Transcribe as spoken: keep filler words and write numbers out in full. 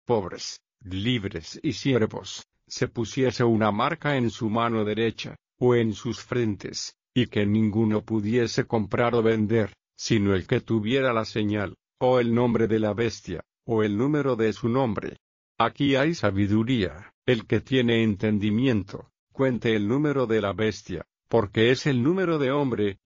pobres, libres y siervos, se pusiese una marca en su mano derecha, o en sus frentes, y que ninguno pudiese comprar o vender, sino el que tuviera la señal, o el nombre de la bestia, o el número de su nombre. Aquí hay sabiduría. El que tiene entendimiento, cuente el número de la bestia, porque es el número de hombre,